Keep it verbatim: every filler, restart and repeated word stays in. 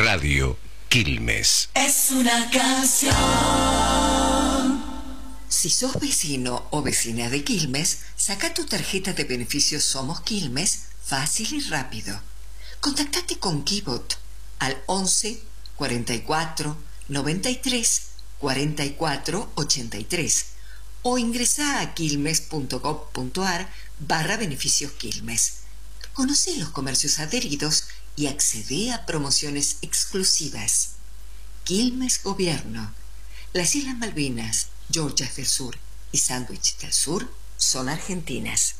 Radio Quilmes. Es una canción. Si sos vecino o vecina de Quilmes, saca tu tarjeta de beneficios Somos Quilmes fácil y rápido. Contactate con Kibot al once, cuarenta y cuatro, noventa y tres, cuarenta y cuatro, ochenta y tres o ingresa a quilmes.gov.ar barra beneficios Quilmes. Conoce los comercios adheridos y accede a promociones exclusivas. Quilmes Gobierno. Las Islas Malvinas, Georgias del Sur y Sándwich del Sur son argentinas.